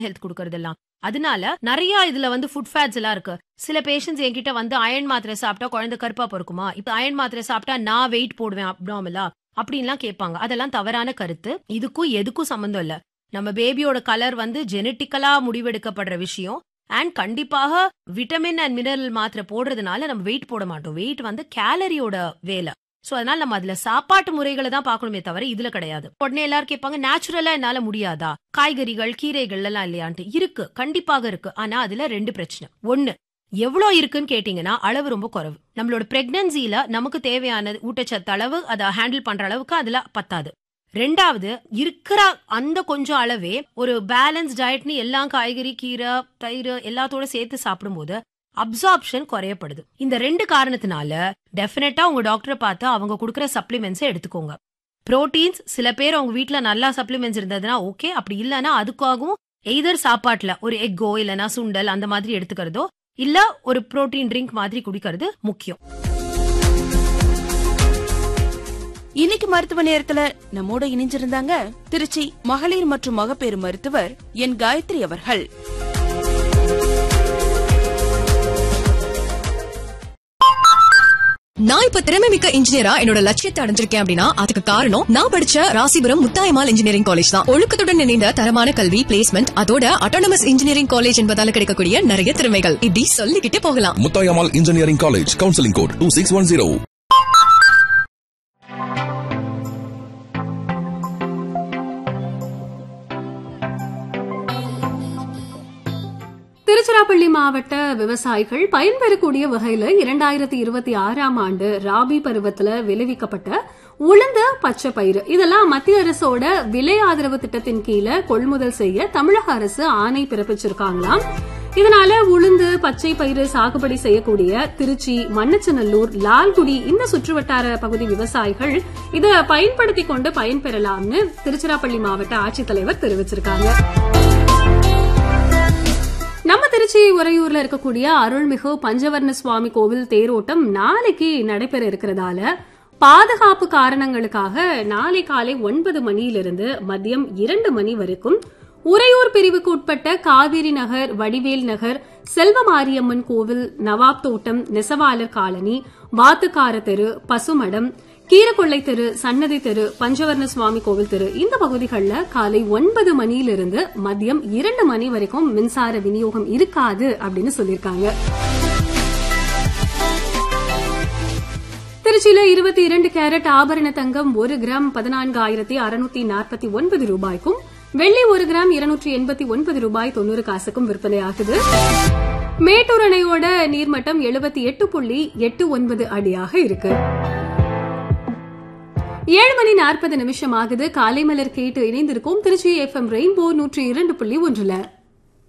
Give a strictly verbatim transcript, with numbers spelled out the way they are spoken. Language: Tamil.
ஹெல்த் கொடுக்கறதெல்லாம். அதனால நிறைய இதுல வந்து ஃபுட் ஃபேட்ஸ் எல்லாம் இருக்கு. சில பேஷண்ட்ஸ் என்கிட்ட வந்து அயன் மாத்திரை சாப்பிட்டா குழந்தை கருப்பா பொறுக்குமா, இப்ப அயன் மாத்திரை சாப்பிட்டா நான் வெயிட் போடுவேன் அப்டாமலா அப்படின்லாம் கேட்பாங்க. அதெல்லாம் தவறான கருத்து. இதுக்கும் எதுக்கும் சம்பந்தம் இல்ல. நம்ம பேபியோட கலர் வந்து ஜெனட்டிக்கலா முடிவெடுக்கப்படுற விஷயம். அண்ட் கண்டிப்பாக விட்டமின் அண்ட் மினரல் மாத்திரை போடுறதுனால நம்ம வெயிட் போட மாட்டோம். வெயிட் வந்து கேலரியோட வேலை. சோ அதனால நம்ம அதுல சாப்பாட்டு முறைகளை தான் பாக்கணுமே தவிர இதுல கிடையாது. உடனே எல்லாரும் கேட்பாங்க, நேச்சுரலா என்னால முடியாதா, காய்கறிகள் கீரைகள் எல்லாம் இல்லையான்ட்டு. இருக்கு, கண்டிப்பாக இருக்கு. ஆனா அதுல ரெண்டு பிரச்சனை. ஒண்ணு, எவ்வளவு இருக்குன்னு கேட்டீங்கன்னா அளவு ரொம்ப குறைவு. நம்மளோட பிரெக்னன்சில நமக்கு தேவையான ஊட்டச்சத்து அளவு அதை ஹேண்டில் பண்ற அளவுக்கு அதுல பத்தாது. ரெண்டாவது, இருக்கிற அந்த கொஞ்சம் அளவே ஒரு பேலன்ஸ் டயட்னு எல்லா காய்கறி கீரை தயிர் எல்லாத்தோட சேர்த்து சாப்பிடும்போது அப்சார்ப்ஷன் குறையப்படுது. இந்த ரெண்டு காரணத்தினால டெஃபினட்டா உங்க டாக்டரை பார்த்து அவங்க கொடுக்குற சப்ளிமெண்ட்ஸை எடுத்துக்கோங்க. புரோட்டீன்ஸ் சில பேர் அவங்க வீட்டுல நல்லா சப்ளிமெண்ட்ஸ் இருந்ததுன்னா ஓகே, அப்படி இல்லைன்னா அதுக்காகவும் எய்தர் சாப்பாட்டுல ஒரு எக்கோ இல்லைன்னா சுண்டல் அந்த மாதிரி எடுத்துக்கிறதோ இல்ல ஒரு புரோட்டீன் ட்ரிங்க் மாதிரி குடிக்கிறது முக்கியம். இன்னைக்கு மருத்துவ நேரத்துல நம்மோட இணைஞ்சிருந்தாங்க திருச்சி மகளிர் மற்றும் மகப்பேறு மருத்துவர் என் காயத்ரி அவர்கள். நான் இப்ப திறமை மிக்க இன்ஜினியரா என்னோட லட்சியத்தை அடைஞ்சிருக்கேன் அப்படின்னா அதுக்கு காரணம் நான் படிச்ச ராசிபுரம் முத்தாயம்மாள் இன்ஜினியரிங் காலேஜ் தான். ஒழுக்கத்துடன் இணைந்த தரமான கல்வி, பிளேஸ்மெண்ட், அதோட அட்டானமஸ் இன்ஜினியரிங் காலேஜ் என்பதால கிடைக்கக்கூடிய நிறைய திறமைகள் இப்படி சொல்லிக்கிட்டே போகலாம். Muthayammal engineering college, counselling code two six one zero. Tiruchirappalli மாவட்ட விவசாயிகள் பயன்பெறக்கூடிய வகையில இரண்டாயிரத்தி இருபத்தி ஆறாம் ஆண்டு ராபி பருவத்துல விளைவிக்கப்பட்ட உளுந்து, பச்சை பயிறு இதெல்லாம் மத்திய அரசோட விலை ஆதரவு திட்டத்தின் கீழே கொள்முதல் செய்ய தமிழக அரசு ஆணை பிறப்பிச்சிருக்காங்களாம். இதனால உளுந்து, பச்சை பயிறு சாகுபடி செய்யக்கூடிய திருச்சி, மண்ணச்சநல்லூர், லால்குடி இந்த சுற்றுவட்டார பகுதி விவசாயிகள் இதை பயன்படுத்திக் கொண்டு பயன்பெறலாம்னு திருச்சிராப்பள்ளி மாவட்ட ஆட்சித்தலைவர் தெரிவிச்சிருக்காங்க. நம்ம திருச்சி உறையூர்ல இருக்கக்கூடிய அருள்மிகு பஞ்சவர்ண சுவாமி கோவில் தேரோட்டம் நாளைக்கு நடைபெற இருக்கிறதால பாதுகாப்பு காரணங்களுக்காக நாளை காலை ஒன்பது மணியிலிருந்து மதியம் இரண்டு மணி வரைக்கும் உறையூர் பிரிவுக்கு உட்பட்ட காவிரி நகர், வடிவேல் நகர், செல்வமாரியம்மன் கோவில், நவாப் தோட்டம், நெசவாளர் காலனி, வாத்துக்கார தெரு, பசுமடம், கீரக்கொள்ளை தெரு, சன்னதி தெரு, பஞ்சவர்ண சுவாமி கோவில் தெரு இந்த பகுதிகளில் காலை ஒன்பது மணியிலிருந்து மதியம் இரண்டு மணி வரைக்கும் மின்சார விநியோகம் இருக்காது அப்படின்னு சொல்லியிருக்காங்க. திருச்சியில இருபத்தி இரண்டு கேரட் ஆபரண தங்கம் ஒரு கிராம் பதினான்காயிரத்தி அறுநூத்தி நாற்பத்தி ஒன்பது ரூபாய்க்கும், வெள்ளி ஒரு கிராம் இருநூற்றி எண்பத்தி ஒன்பது ரூபாய் தொண்ணூறு காசுக்கும் விற்பனையாகுது. மேட்டூர் அணையோட நீர்மட்டம் எழுபத்தி எட்டு புள்ளி எட்டு ஒன்பது அடியாக இருக்கு. ஏழு மணி நாற்பது நிமிஷம் ஆகுது. காலை மலர் கேட்டு இணைந்திருக்கும் திருச்சி எஃப் எம் ரெயின்போ நூற்றி இரண்டு புள்ளி ஒன்றுல.